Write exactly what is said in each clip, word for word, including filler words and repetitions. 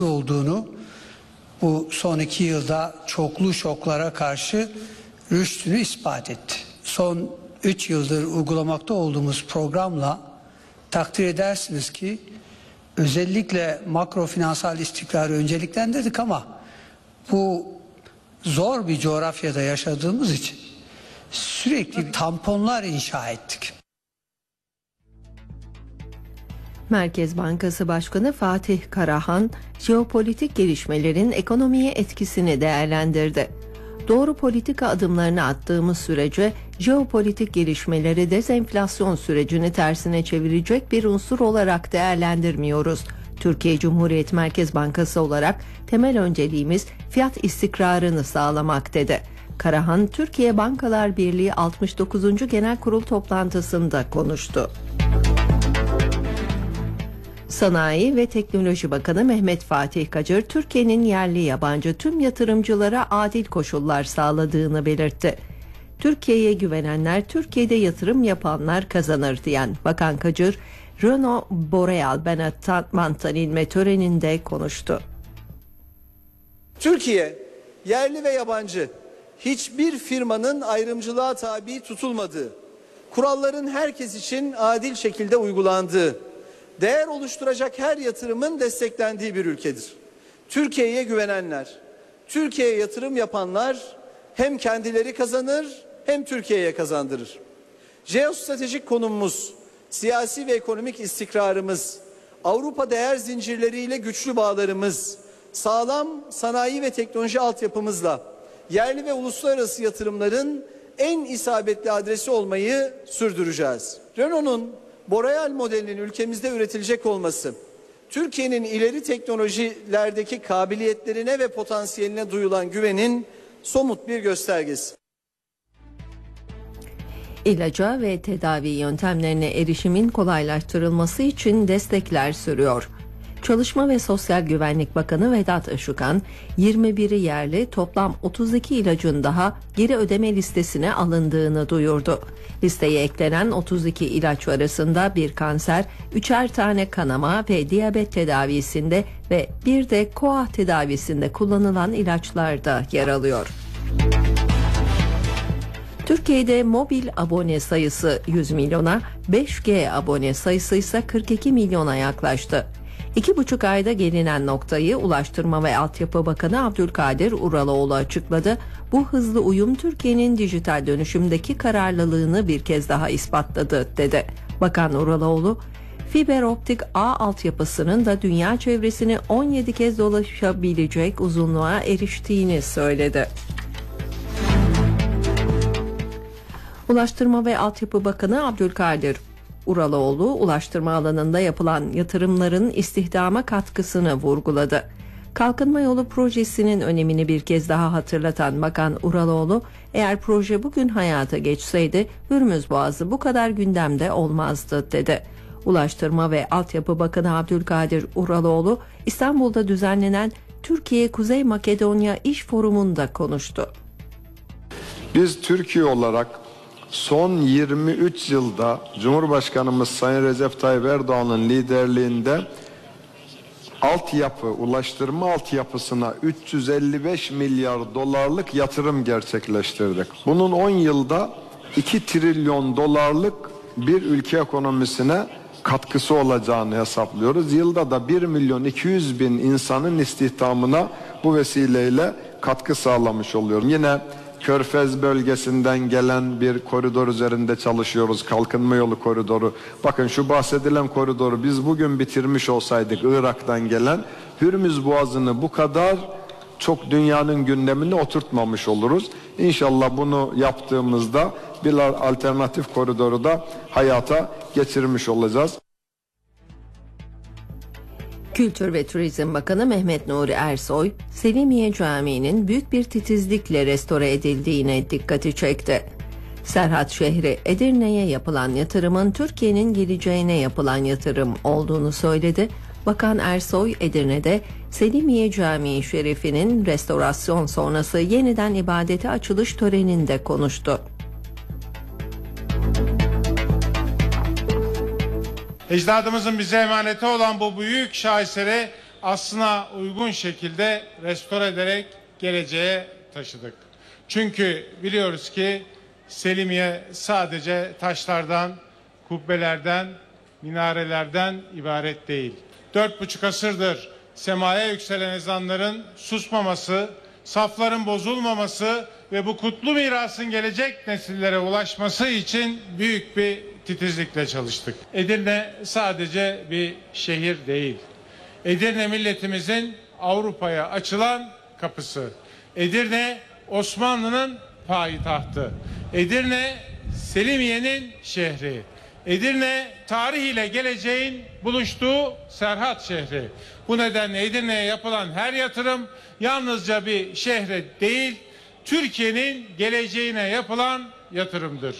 olduğunu bu son iki yılda çoklu şoklara karşı rüştünü ispat etti. Son üç yıldır uygulamakta olduğumuz programla takdir edersiniz ki özellikle makro finansal istikrarı önceliklendirdik ama bu zor bir coğrafyada yaşadığımız için sürekli tamponlar inşa ettik. Merkez Bankası Başkanı Fatih Karahan, jeopolitik gelişmelerin ekonomiye etkisini değerlendirdi. Doğru politika adımlarını attığımız sürece jeopolitik gelişmeleri dezenflasyon sürecini tersine çevirecek bir unsur olarak değerlendirmiyoruz. Türkiye Cumhuriyet Merkez Bankası olarak temel önceliğimiz fiyat istikrarını sağlamak dedi. Karahan, Türkiye Bankalar Birliği altmış dokuzuncu Genel Kurul toplantısında konuştu. Sanayi ve Teknoloji Bakanı Mehmet Fatih Kacır, Türkiye'nin yerli yabancı tüm yatırımcılara adil koşullar sağladığını belirtti. Türkiye'ye güvenenler, Türkiye'de yatırım yapanlar kazanır diyen Bakan Kacır, Renault Boreal Benetton tanınma töreninde konuştu. Türkiye, yerli ve yabancı, hiçbir firmanın ayrımcılığa tabi tutulmadığı, kuralların herkes için adil şekilde uygulandığı, değer oluşturacak her yatırımın desteklendiği bir ülkedir. Türkiye'ye güvenenler, Türkiye'ye yatırım yapanlar hem kendileri kazanır hem Türkiye'ye kazandırır. Jeostratejik konumumuz, siyasi ve ekonomik istikrarımız, Avrupa değer zincirleriyle güçlü bağlarımız, sağlam sanayi ve teknoloji altyapımızla yerli ve uluslararası yatırımların en isabetli adresi olmayı sürdüreceğiz. Renault'un Boreal modelinin ülkemizde üretilecek olması, Türkiye'nin ileri teknolojilerdeki kabiliyetlerine ve potansiyeline duyulan güvenin somut bir göstergesi. İlaca ve tedavi yöntemlerine erişimin kolaylaştırılması için destekler sürüyor. Çalışma ve Sosyal Güvenlik Bakanı Vedat Işıkhan, yirmi biri yerli toplam otuz iki ilacın daha geri ödeme listesine alındığını duyurdu. Listeye eklenen otuz iki ilaç arasında bir kanser, üçer tane kanama ve diyabet tedavisinde ve bir de koa tedavisinde kullanılan ilaçlar da yer alıyor. Türkiye'de mobil abone sayısı yüz milyona, beş G abone sayısı ise kırk iki milyona yaklaştı. İki buçuk ayda gelinen noktayı Ulaştırma ve Altyapı Bakanı Abdülkadir Uraloğlu açıkladı. Bu hızlı uyum Türkiye'nin dijital dönüşümdeki kararlılığını bir kez daha ispatladı dedi. Bakan Uraloğlu, fiber optik ağ altyapısının da dünya çevresini on yedi kez dolaşabilecek uzunluğa eriştiğini söyledi. Ulaştırma ve Altyapı Bakanı Abdülkadir Uraloğlu, ulaştırma alanında yapılan yatırımların istihdama katkısını vurguladı. Kalkınma Yolu projesinin önemini bir kez daha hatırlatan Bakan Uraloğlu, eğer proje bugün hayata geçseydi Hürmüz Boğazı bu kadar gündemde olmazdı dedi. Ulaştırma ve Altyapı Bakanı Abdülkadir Uraloğlu, İstanbul'da düzenlenen Türkiye Kuzey Makedonya İş Forumu'nda konuştu. Biz Türkiye olarak son yirmi üç yılda Cumhurbaşkanımız Sayın Recep Tayyip Erdoğan'ın liderliğinde altyapı, ulaştırma altyapısına üç yüz elli beş milyar dolarlık yatırım gerçekleştirdik. Bunun on yılda iki trilyon dolarlık bir ülke ekonomisine katkısı olacağını hesaplıyoruz. Yılda da bir milyon iki yüz bin insanın istihdamına bu vesileyle katkı sağlamış oluyorum. Yine Körfez bölgesinden gelen bir koridor üzerinde çalışıyoruz. Kalkınma Yolu koridoru. Bakın şu bahsedilen koridoru biz bugün bitirmiş olsaydık, Irak'tan gelen Hürmüz Boğazı'nı bu kadar çok dünyanın gündemine oturtmamış oluruz. İnşallah bunu yaptığımızda bir alternatif koridoru da hayata geçirmiş olacağız. Kültür ve Turizm Bakanı Mehmet Nuri Ersoy, Selimiye Camii'nin büyük bir titizlikle restore edildiğine dikkati çekti. Serhat şehri Edirne'ye yapılan yatırımın Türkiye'nin geleceğine yapılan yatırım olduğunu söyledi. Bakan Ersoy, Edirne'de Selimiye Camii Şerifi'nin restorasyon sonrası yeniden ibadete açılış töreninde konuştu. Ecdadımızın bize emaneti olan bu büyük şaheseri aslına uygun şekilde restore ederek geleceğe taşıdık. Çünkü biliyoruz ki Selimiye sadece taşlardan, kubbelerden, minarelerden ibaret değil. Dört buçuk asırdır semaya yükselen ezanların susmaması, safların bozulmaması ve bu kutlu mirasın gelecek nesillere ulaşması için büyük bir titizlikle çalıştık. Edirne sadece bir şehir değil. Edirne milletimizin Avrupa'ya açılan kapısı. Edirne Osmanlı'nın payitahtı. Edirne Selimiye'nin şehri. Edirne tarih ile geleceğin buluştuğu Serhat şehri. Bu nedenle Edirne'ye yapılan her yatırım yalnızca bir şehre değil, Türkiye'nin geleceğine yapılan yatırımdır.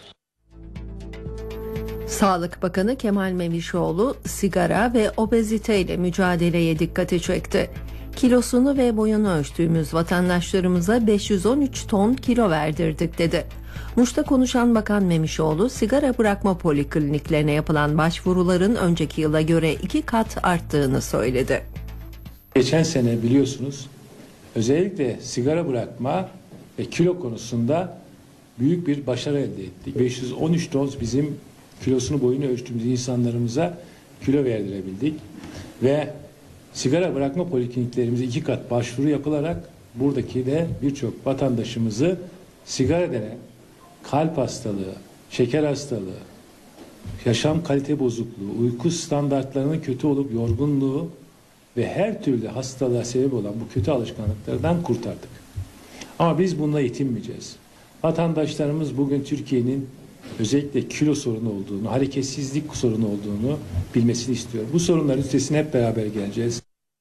Sağlık Bakanı Kemal Memişoğlu sigara ve obezite ile mücadeleye dikkati çekti. Kilosunu ve boyunu ölçtüğümüz vatandaşlarımıza beş yüz on üç ton kilo verdirdik dedi. Muş'ta konuşan Bakan Memişoğlu, sigara bırakma polikliniklerine yapılan başvuruların önceki yıla göre iki kat arttığını söyledi. Geçen sene biliyorsunuz özellikle sigara bırakma ve kilo konusunda büyük bir başarı elde ettik. beş yüz on üç ton bizim kilosunu boyunu ölçtüğümüz insanlarımıza kilo verdirebildik ve sigara bırakma polikliniklerimize iki kat başvuru yapılarak buradaki de birçok vatandaşımızı sigara denen kalp hastalığı, şeker hastalığı, yaşam kalite bozukluğu, uyku standartlarının kötü olup yorgunluğu ve her türlü hastalığa sebep olan bu kötü alışkanlıklardan kurtardık. Ama biz bununla yetinmeyeceğiz. Vatandaşlarımız bugün Türkiye'nin özellikle kilo sorunu olduğunu, hareketsizlik sorunu olduğunu bilmesini istiyor. Bu sorunların üstesine hep beraber geleceğiz.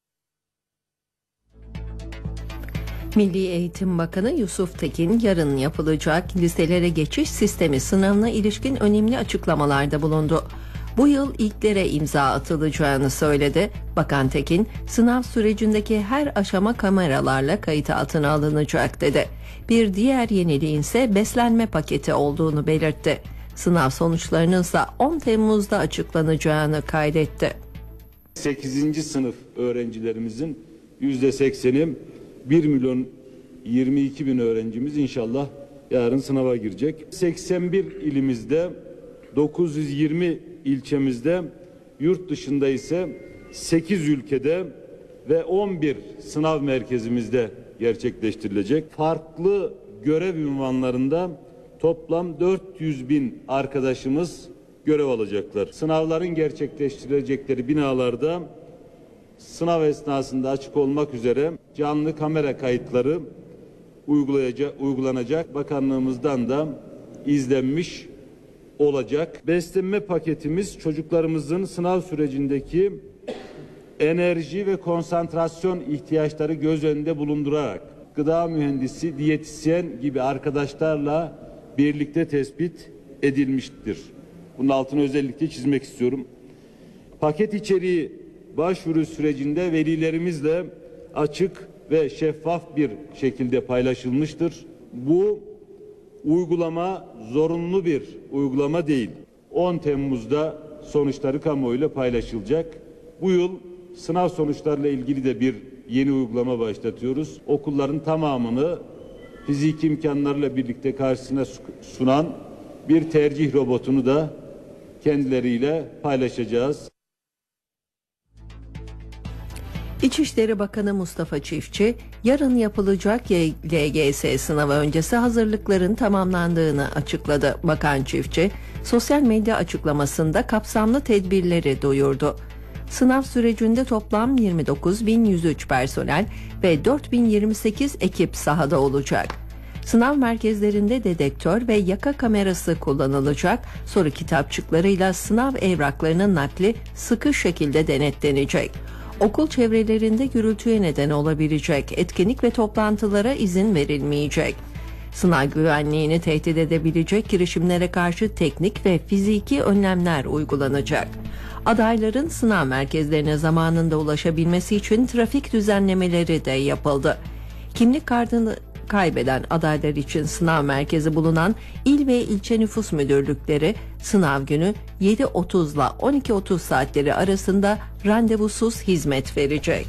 Milli Eğitim Bakanı Yusuf Tekin yarın yapılacak liselere geçiş sistemi sınavına ilişkin önemli açıklamalarda bulundu. Bu yıl ilklere imza atılacağını söyledi. Bakan Tekin, sınav sürecindeki her aşama kameralarla kayıt altına alınacak dedi. Bir diğer yeniliğin ise beslenme paketi olduğunu belirtti. Sınav sonuçlarının ise on Temmuz'da açıklanacağını kaydetti. sekizinci sınıf öğrencilerimizin yüzde sekseni bir milyon yirmi iki bin öğrencimiz inşallah yarın sınava girecek. seksen bir ilimizde, dokuz yüz yirmi ilçemizde, yurt dışında ise sekiz ülkede ve on bir sınav merkezimizde gerçekleştirilecek. Farklı görev ünvanlarında toplam dört yüz bin arkadaşımız görev alacaklar. Sınavların gerçekleştirilecekleri binalarda sınav esnasında açık olmak üzere canlı kamera kayıtları uygulanacak. Bakanlığımızdan da izlenmiş olacak. Beslenme paketimiz çocuklarımızın sınav sürecindeki enerji ve konsantrasyon ihtiyaçları göz önünde bulundurarak gıda mühendisi, diyetisyen gibi arkadaşlarla birlikte tespit edilmiştir. Bunun altını özellikle çizmek istiyorum. Paket içeriği başvuru sürecinde velilerimizle açık ve şeffaf bir şekilde paylaşılmıştır. Bu uygulama zorunlu bir uygulama değil. on Temmuz'da sonuçları kamuoyuyla paylaşılacak. Bu yıl sınav sonuçlarıyla ilgili de bir yeni uygulama başlatıyoruz. Okulların tamamını fiziki imkanlarla birlikte karşısına sunan bir tercih robotunu da kendileriyle paylaşacağız. İçişleri Bakanı Mustafa Çiftçi, yarın yapılacak L G S sınavı öncesi hazırlıkların tamamlandığını açıkladı. Bakan Çiftçi, sosyal medya açıklamasında kapsamlı tedbirleri duyurdu. Sınav sürecinde toplam yirmi dokuz bin yüz üç personel ve dört bin yirmi sekiz ekip sahada olacak. Sınav merkezlerinde dedektör ve yaka kamerası kullanılacak. Soru kitapçıklarıyla sınav evraklarının nakli sıkı şekilde denetlenecek. Okul çevrelerinde gürültüye neden olabilecek etkinlik ve toplantılara izin verilmeyecek. Sınav güvenliğini tehdit edebilecek girişimlere karşı teknik ve fiziki önlemler uygulanacak. Adayların sınav merkezlerine zamanında ulaşabilmesi için trafik düzenlemeleri de yapıldı. Kimlik kartını kaybeden adaylar için sınav merkezi bulunan il ve ilçe nüfus müdürlükleri sınav günü yedi otuz ile on iki otuz saatleri arasında randevusuz hizmet verecek.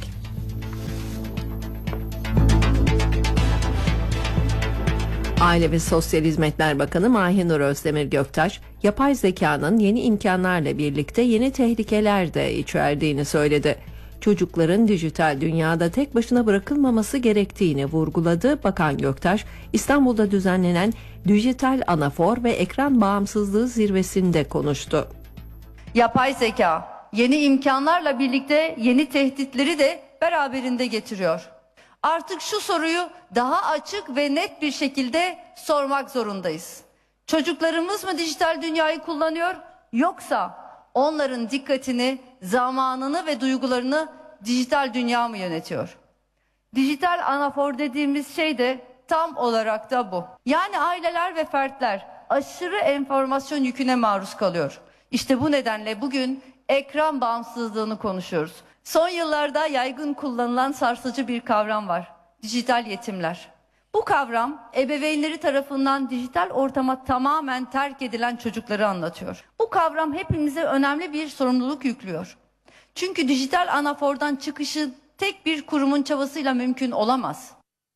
Aile ve Sosyal Hizmetler Bakanı Mahinur Özdemir Göktaş, yapay zekanın yeni imkanlarla birlikte yeni tehlikeler de içerdiğini söyledi. Çocukların dijital dünyada tek başına bırakılmaması gerektiğini vurguladı. Bakan Göktaş, İstanbul'da düzenlenen Dijital Anafor ve Ekran Bağımsızlığı Zirvesi'nde konuştu. Yapay zeka yeni imkanlarla birlikte yeni tehditleri de beraberinde getiriyor. Artık şu soruyu daha açık ve net bir şekilde sormak zorundayız. Çocuklarımız mı dijital dünyayı kullanıyor, yoksa onların dikkatini, zamanını ve duygularını dijital dünya mı yönetiyor? Dijital anafor dediğimiz şey de tam olarak da bu. Yani aileler ve fertler aşırı enformasyon yüküne maruz kalıyor. İşte bu nedenle bugün ekran bağımsızlığını konuşuyoruz. Son yıllarda yaygın kullanılan sarsıcı bir kavram var: dijital yetimler. Bu kavram ebeveynleri tarafından dijital ortama tamamen terk edilen çocukları anlatıyor. Bu kavram hepimize önemli bir sorumluluk yüklüyor. Çünkü dijital anafordan çıkışı tek bir kurumun çabasıyla mümkün olamaz.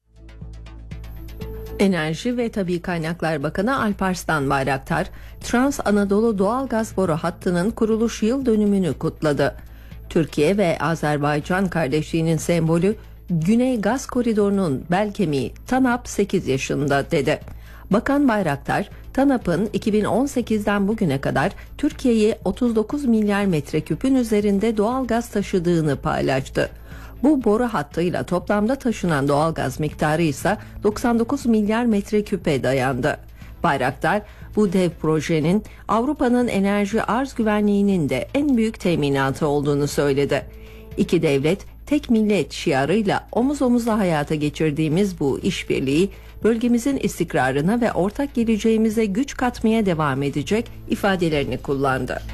Enerji ve Tabii Kaynaklar Bakanı Alparslan Bayraktar, Trans Anadolu Doğalgaz Boru Hattı'nın kuruluş yıl dönümünü kutladı. Türkiye ve Azerbaycan kardeşliğinin sembolü Güney Gaz Koridoru'nun bel kemiği TANAP sekiz yaşında dedi. Bakan Bayraktar, TANAP'ın iki bin on sekizden bugüne kadar Türkiye'ye otuz dokuz milyar metreküpün üzerinde doğalgaz taşıdığını paylaştı. Bu boru hattıyla toplamda taşınan doğalgaz miktarı ise doksan dokuz milyar metreküpe dayandı. Bayraktar, bu dev projenin Avrupa'nın enerji arz güvenliğinin de en büyük teminatı olduğunu söyledi. İki devlet, tek millet şiarıyla omuz omuza hayata geçirdiğimiz bu işbirliği, bölgemizin istikrarına ve ortak geleceğimize güç katmaya devam edecek ifadelerini kullandı.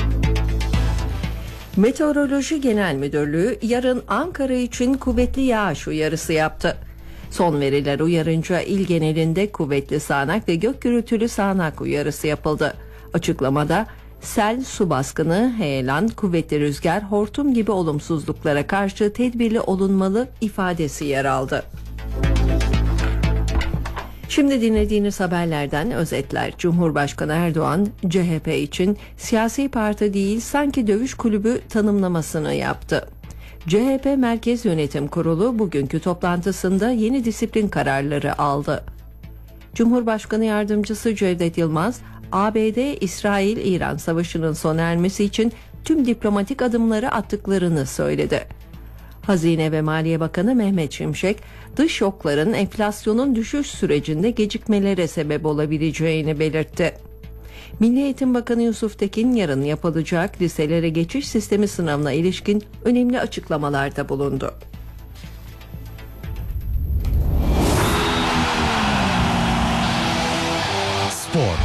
Meteoroloji Genel Müdürlüğü yarın Ankara için kuvvetli yağış uyarısı yaptı. Son veriler uyarınca il genelinde kuvvetli sağanak ve gök gürültülü sağanak uyarısı yapıldı. Açıklamada sel, su baskını, heyelan, kuvvetli rüzgar, hortum gibi olumsuzluklara karşı tedbirli olunmalı ifadesi yer aldı. Şimdi dinlediğiniz haberlerden özetler. Cumhurbaşkanı Erdoğan, C H P için siyasi parti değil sanki dövüş kulübü tanımlamasını yaptı. C H P Merkez Yönetim Kurulu bugünkü toplantısında yeni disiplin kararları aldı. Cumhurbaşkanı Yardımcısı Cevdet Yılmaz, A B D-İsrail-İran savaşının sona ermesi için tüm diplomatik adımları attıklarını söyledi. Hazine ve Maliye Bakanı Mehmet Şimşek, dış şokların enflasyonun düşüş sürecinde gecikmelere sebep olabileceğini belirtti. Milli Eğitim Bakanı Yusuf Tekin yarın yapılacak liselere geçiş sistemi sınavına ilişkin önemli açıklamalarda bulundu. Spor.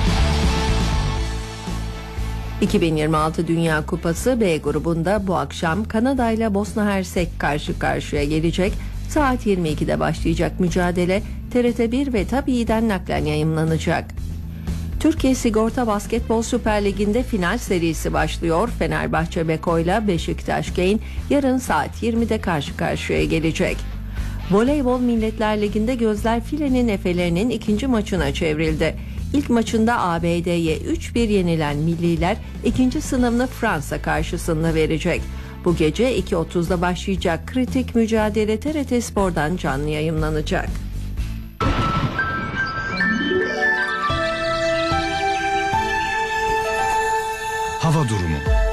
iki bin yirmi altı Dünya Kupası B grubunda bu akşam Kanada ile Bosna Hersek karşı karşıya gelecek. Saat yirmi ikide başlayacak mücadele T R T bir ve TABİ'den naklen yayımlanacak. Türkiye Sigorta Basketbol Süper Ligi'nde final serisi başlıyor. Fenerbahçe Beko ile Beşiktaş Gain yarın saat yirmide karşı karşıya gelecek. Voleybol Milletler Ligi'nde gözler filenin efelerinin ikinci maçına çevrildi. İlk maçında A B D'ye üç bir yenilen milliler ikinci sınavını Fransa karşısında verecek. Bu gece iki otuzda başlayacak kritik mücadele T R T Spor'dan canlı yayımlanacak. Hava durumu.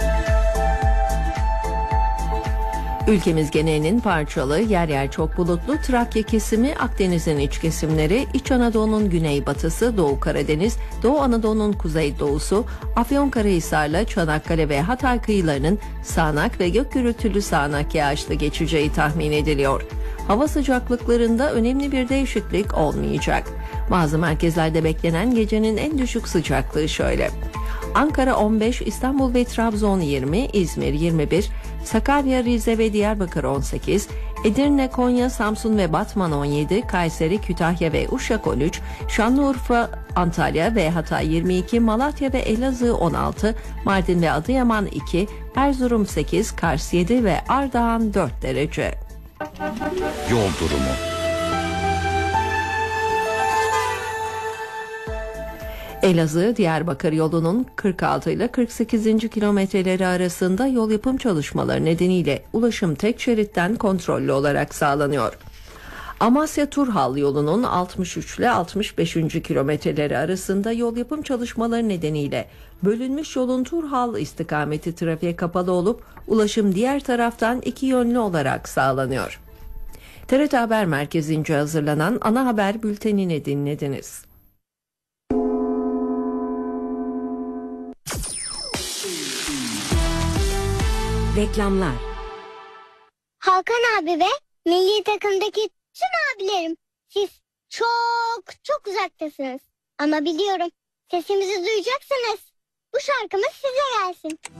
Ülkemiz genelinin parçalı, yer yer çok bulutlu, Trakya kesimi, Akdeniz'in iç kesimleri, İç Anadolu'nun güneybatısı, Doğu Karadeniz, Doğu Anadolu'nun kuzeydoğusu, Afyonkarahisar'la Çanakkale ve Hatay kıyılarının sağanak ve gök gürültülü sağanak yağışlı geçeceği tahmin ediliyor. Hava sıcaklıklarında önemli bir değişiklik olmayacak. Bazı merkezlerde beklenen gecenin en düşük sıcaklığı şöyle: Ankara on beş, İstanbul ve Trabzon yirmi, İzmir yirmi bir, Sakarya, Rize ve Diyarbakır on sekiz, Edirne, Konya, Samsun ve Batman on yedi, Kayseri, Kütahya ve Uşak on üç, Şanlıurfa, Antalya ve Hatay yirmi iki, Malatya ve Elazığ on altı, Mardin ve Adıyaman iki, Erzurum sekiz, Kars yedi ve Ardahan dört derece. Yol durumu. Elazığ-Diyarbakır yolunun kırk altı ile kırk sekizinci kilometreleri arasında yol yapım çalışmaları nedeniyle ulaşım tek şeritten kontrollü olarak sağlanıyor. Amasya-Turhal yolunun altmış üç ile altmış beşinci kilometreleri arasında yol yapım çalışmaları nedeniyle bölünmüş yolun Turhal istikameti trafiğe kapalı olup ulaşım diğer taraftan iki yönlü olarak sağlanıyor. T R T Haber Merkezi'nce hazırlanan ana haber bültenini dinlediniz. Reklamlar. Hakan abi ve milli takımdaki tüm abilerim, siz çok çok uzaktasınız. Ama biliyorum, sesimizi duyacaksınız. Bu şarkımız size gelsin.